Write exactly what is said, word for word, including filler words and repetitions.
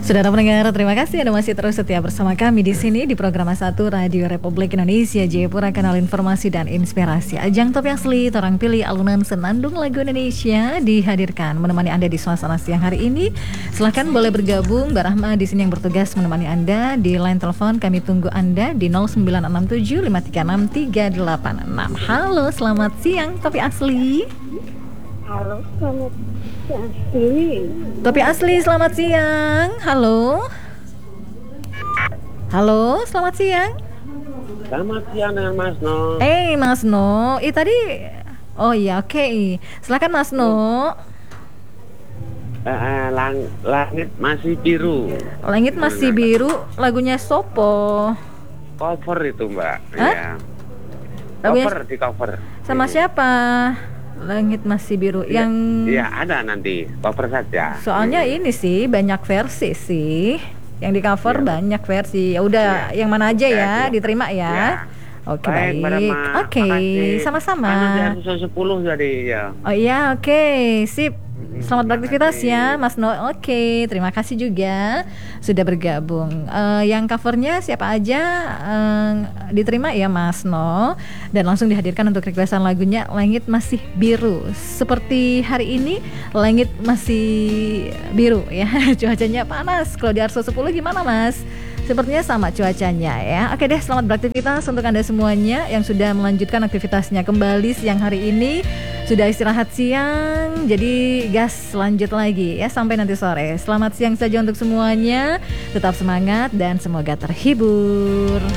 Saudara pendengar, terima kasih Anda masih terus setia bersama kami di sini di program satu Radio Republik Indonesia Jayapura, kanal informasi dan inspirasi. Ajang Top yang Asli, Torang Pilih alunan senandung lagu Indonesia dihadirkan menemani Anda di suasana siang hari ini. Silahkan boleh bergabung, Mbak Rahma di sini yang bertugas menemani Anda di line telepon. Kami tunggu Anda di nol sembilan enam tujuh lima tiga enam tiga delapan enam. Halo, selamat siang Topi Asli. Halo, selamat Asli. Topi Asli, selamat siang. Halo. Halo, selamat siang. Selamat siang dengan Mas No. Eh, hey, Mas No. Ih tadi. Oh iya, oke. Okay. Silakan Mas No. Eh, eh, lang- langit masih biru. Langit masih biru, lagunya Sopo. Cover itu, Mbak. Hah? Iya. Lagunya Cover di cover. sama Ini. siapa? Langit masih biru Iya, yang Iya, ada nanti. Cover saja. soalnya Ini. ini sih banyak versi sih. Yang di cover Iya. banyak versi. Ya udah, Iya. yang mana aja ya, Iya. diterima ya. Iya. Oke, Baik, Mbak baik. Rama. Oke, Makasih. sama-sama. Anu dari sepuluh tadi ya. Oh iya, oke, sip. Selamat beraktivitas ya, Makasih. Mas No. Oke, terima kasih juga sudah bergabung. Eh, yang covernya siapa aja eh, diterima ya, Mas No. Dan langsung dihadirkan untuk requestan lagunya Langit Masih Biru. Seperti hari ini, langit masih biru ya. Cuacanya panas. Kalau di Arso sepuluh gimana, Mas? Sepertinya sama cuacanya ya. Oke deh, selamat beraktivitas untuk Anda semuanya yang sudah melanjutkan aktivitasnya kembali siang hari ini. Sudah istirahat siang, jadi gas lanjut lagi ya sampai nanti sore. Selamat siang saja untuk semuanya. Tetap semangat dan semoga terhibur.